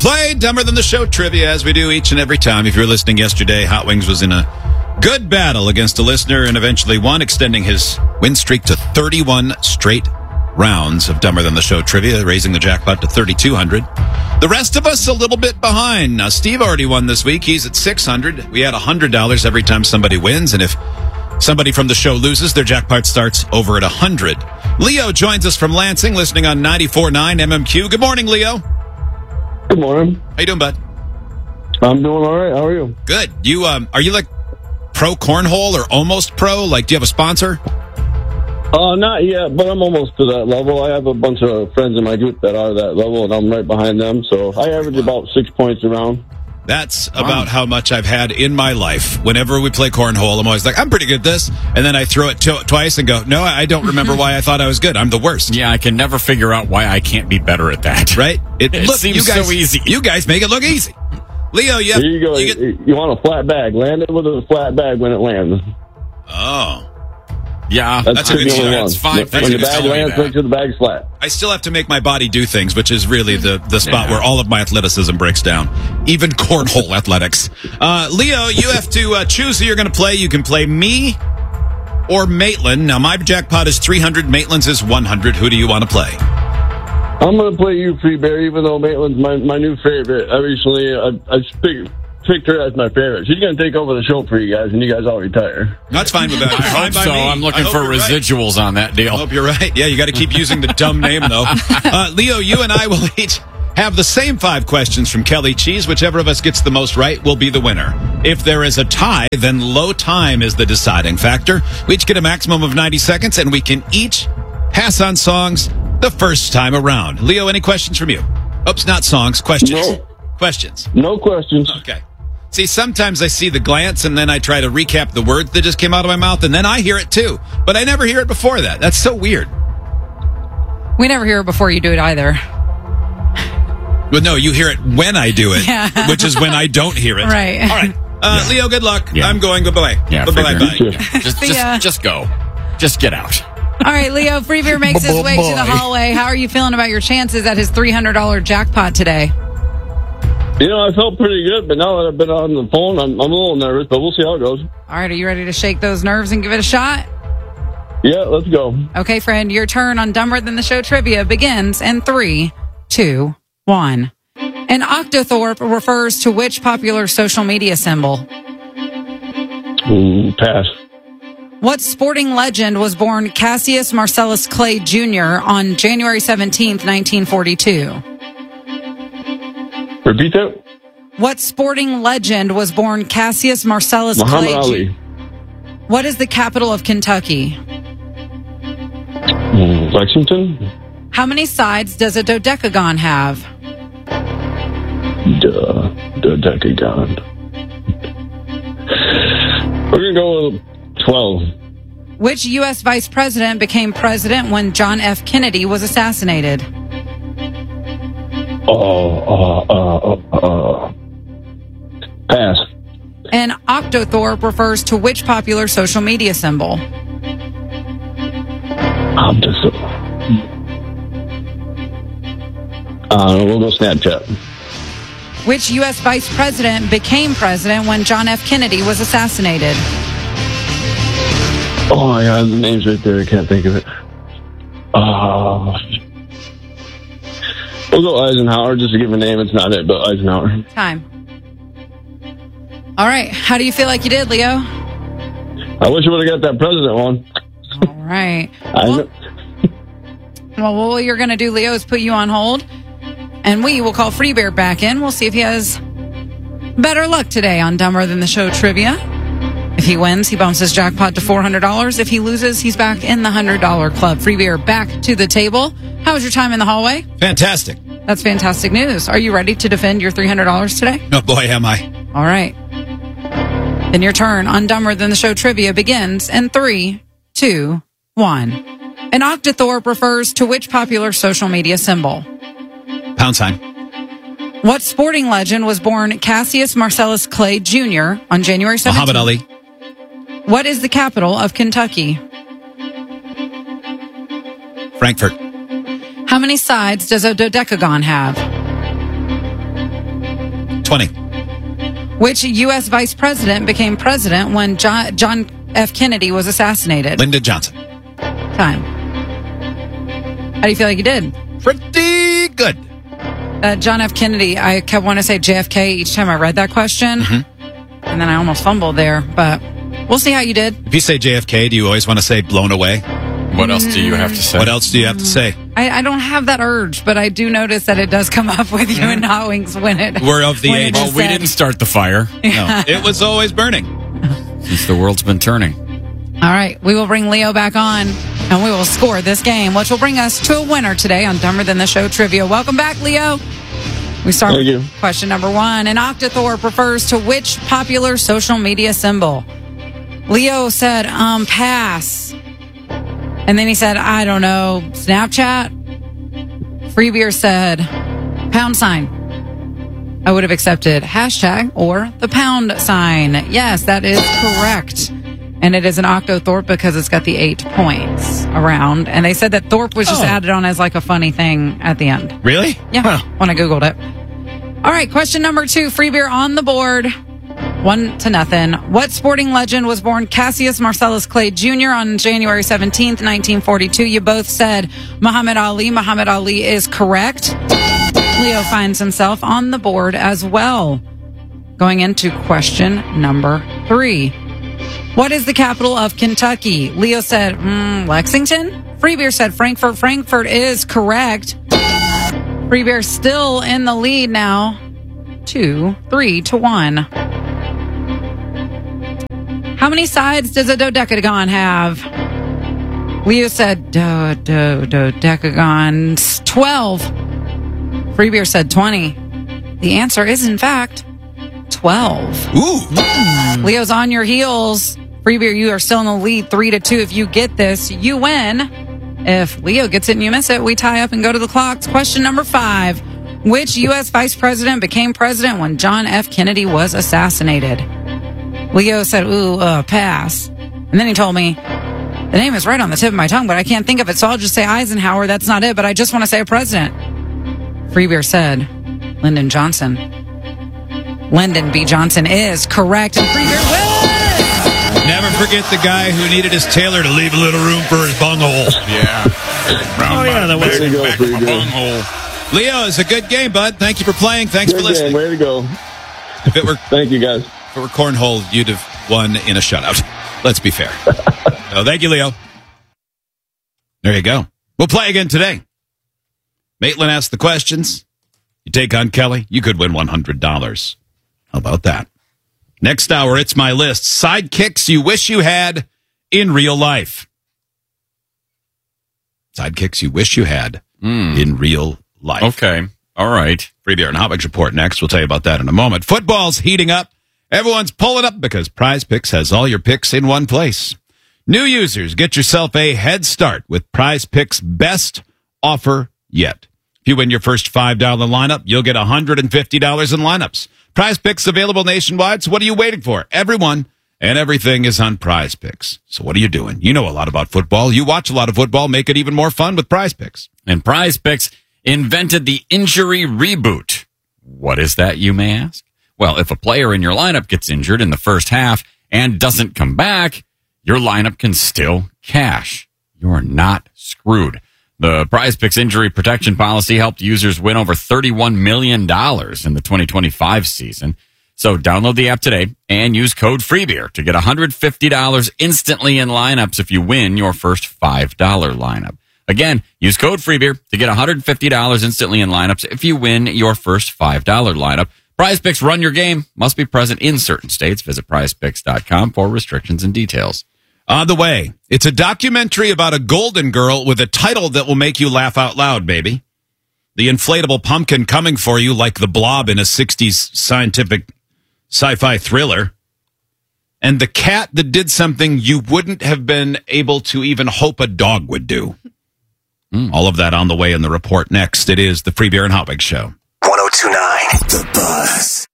play Dumber Than the Show trivia as we do each and every time. If you were listening yesterday, Hot Wings was in a good battle against a listener and eventually won, extending his win streak to 31 straight rounds of Dumber Than the Show trivia, raising the jackpot to $3,200. The rest of us a little bit behind. Now, Steve already won this week. He's at $600. We add $100 every time somebody wins, and if somebody from the show loses, their jackpot starts over at 100. Leo joins us from Lansing, listening on 94.9 MMQ. Good morning, Leo. Good morning. How you doing, bud? I'm doing all right. How are you? Good. You are you like pro cornhole or almost pro? Like, do you have a sponsor? Not yet, but I'm almost to that level. I have a bunch of friends in my group that are that level, and I'm right behind them. So I average about 6 points a round. That's about how much I've had in my life. Whenever we play cornhole, I'm always like, I'm pretty good at this. And then I throw it twice and go, no, I don't remember why I thought I was good. I'm the worst. Yeah, I can never figure out why I can't be better at that. Right? It seems you guys, so easy. You guys make it look easy. Leo, Here you go. You want a flat bag. Land it with a flat bag when it lands. Oh. Yeah, that's a good one. That's fine. When the bag lands, make sure the bag's flat. I still have to make my body do things, which is really the spot where all of my athleticism breaks down. Even cornhole athletics. Leo, you have to choose who you're going to play. You can play me or Maitland. Now, my jackpot is 300. Maitland's is 100. Who do you want to play? I'm going to play you, Free Bear, even though Maitland's my new favorite. I recently I picked her as my favorite. She's going to take over the show for you guys, and you guys all retire. That's fine with that. I hope so. I'm looking for residuals on that deal. I hope you're right. Yeah, you got to keep using the dumb name, though. Leo, you and I will each have the same 5 questions from Kelly Cheese. Whichever of us gets the most right will be the winner. If there is a tie, then low time is the deciding factor. We each get a maximum of 90 seconds, and we can each pass on songs the first time around. Leo, any questions from you? Oops, not songs, questions. No. Questions. No questions. Okay. See, sometimes I see the glance and then I try to recap the words that just came out of my mouth and then I hear it too. But I never hear it before that. That's so weird. We never hear it before you do it either. But no, you hear it when I do it, which is when I don't hear it. Right. All right. Leo, good luck. Yeah. I'm going. Bye-bye. Yeah, bye-bye. Just go. Just get out. All right, Leo, Free Beer makes his way to the hallway. How are you feeling about your chances at his $300 jackpot today? You know, I felt pretty good, but now that I've been on the phone, I'm a little nervous, but we'll see how it goes. All right, are you ready to shake those nerves and give it a shot? Yeah, let's go. Okay, friend, your turn on Dumber Than the Show trivia begins in 3, 2, 1. An octothorpe refers to which popular social media symbol? Pass. What sporting legend was born Cassius Marcellus Clay Jr. on January 17th, 1942? Repeat that. What sporting legend was born Cassius Marcellus Muhammad Clay Ali. Jr.? What is the capital of Kentucky? Lexington. How many sides does a dodecagon have? Dodecagon. We're going to go with 12. Which U.S. vice president became president when John F. Kennedy was assassinated? Pass. An octothorpe refers to which popular social media symbol? We'll go Snapchat. Which U.S. vice president became president when John F. Kennedy was assassinated? Oh, my God, the name's right there. I can't think of it. We'll go Eisenhower, just to give a name. It's not it, but Eisenhower. Time. All right. How do you feel like you did, Leo? I wish I would have got that president one. All right. Well, what you're going to do, Leo, is put you on hold, and we will call Free Bear back in. We'll see if he has better luck today on Dumber Than the Show trivia. If he wins, he bumps his jackpot to $400. If he loses, he's back in the $100 club. Free Beer back to the table. How was your time in the hallway? Fantastic. That's fantastic news. Are you ready to defend your $300 today? Oh, boy, am I. All right. Then your turn on Dumber Than the Show trivia begins in 3, 2, 1. An octothorpe refers to which popular social media symbol? Pound sign. What sporting legend was born Cassius Marcellus Clay Jr. on January 17th? Muhammad Ali. What is the capital of Kentucky? Frankfurt. How many sides does a dodecagon have? 20. Which U.S. vice president became president when John F. Kennedy was assassinated? Lyndon Johnson. Time. How do you feel like you did? Pretty good. John F. Kennedy, I kept wanting to say JFK each time I read that question. And then I almost fumbled there, but we'll see how you did. If you say JFK, do you always want to say blown away? What else do you have to say? What else do you have to say? I don't have that urge, but I do notice that it does come up with you and Hot Wings when it. We're of the age. Well, we didn't start the fire. No, it was always burning. Since the world's been turning. All right, we will bring Leo back on, and we will score this game, which will bring us to a winner today on Dumber Than the Show Trivia. Welcome back, Leo. We start with question number 1. An octothorpe refers to which popular social media symbol? Leo said, pass. And then he said, I don't know, Snapchat? Freebeer said, $. I would have accepted hashtag or the $sign. Yes, that is correct. And it is an octothorpe because it's got the 8 points around. And they said that thorpe was just added on as like a funny thing at the end. Really? Yeah, when I Googled it. All right, question number 2. Freebeer on the board. 1-0. What sporting legend was born Cassius Marcellus Clay Jr. on January 17th, 1942? You both said Muhammad Ali. Muhammad Ali is correct. Leo finds himself on the board as well. Going into question number 3. What is the capital of Kentucky? Leo said, Lexington? Freebeer said Frankfurt. Frankfurt is correct. Freebeer still in the lead now. 3-1. How many sides does a dodecagon have? Leo said dodecagons 12. Freebeer said 20. The answer is, in fact, 12. Ooh. Leo's on your heels. Freebeer, you are still in the lead 3-2. If you get this, you win. If Leo gets it and you miss it, we tie up and go to the clocks. Question number 5. Which U.S. vice president became president when John F. Kennedy was assassinated? Leo said, pass. And then he told me, the name is right on the tip of my tongue, but I can't think of it, so I'll just say Eisenhower. That's not it, but I just want to say a president. Freebeer said, Lyndon Johnson. Lyndon B. Johnson is correct, and Freebeer wins! Never forget the guy who needed his tailor to leave a little room for his bunghole. Yeah. That way to go, bunghole. Leo, it's a good game, bud. Thank you for playing. Thanks for listening. Way to go. Thank you, guys. If it were cornhole, you'd have won in a shutout. Let's be fair. So, thank you, Leo. There you go. We'll play again today. Maitland asked the questions. You take on Kelly, you could win $100. How about that? Next hour, it's my list. Sidekicks you wish you had in real life. Sidekicks you wish you had in real life. Okay. All right. Freebeer and Hot Wings report next. We'll tell you about that in a moment. Football's heating up. Everyone's pulling up because Prize Picks has all your picks in one place. New users, get yourself a head start with Prize Picks' best offer yet. If you win your first $5 lineup, you'll get $150 in lineups. Prize Picks available nationwide, so what are you waiting for? Everyone and everything is on Prize Picks. So what are you doing? You know a lot about football. You watch a lot of football. Make it even more fun with Prize Picks. And Prize Picks invented the injury reboot. What is that, you may ask? Well, if a player in your lineup gets injured in the first half and doesn't come back, your lineup can still cash. You're not screwed. The Prize Picks injury protection policy helped users win over $31 million in the 2025 season. So download the app today and use code FREEBEER to get $150 instantly in lineups if you win your first $5 lineup. Again, use code FREEBEER to get $150 instantly in lineups if you win your first $5 lineup. Prize Picks, run your game. Must be present in certain states. Visit prizepicks.com for restrictions and details. On the way, it's a documentary about a golden girl with a title that will make you laugh out loud, baby. The inflatable pumpkin coming for you like the Blob in a 60s scientific sci-fi thriller. And the cat that did something you wouldn't have been able to even hope a dog would do. All of that on the way in the report next. It is the Free Beer and Hot Wings Show. 102.9 The Buzz.